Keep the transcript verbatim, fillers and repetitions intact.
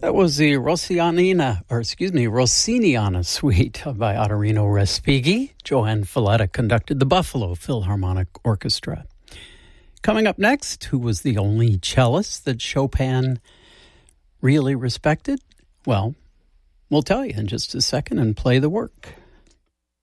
That was the Rossiniana, or excuse me, Rossiniana Suite by Ottorino Respighi. Joanne Falletta conducted the Buffalo Philharmonic Orchestra. Coming up next, who was the only cellist that Chopin really respected? Well, we'll tell you in just a second and play the work.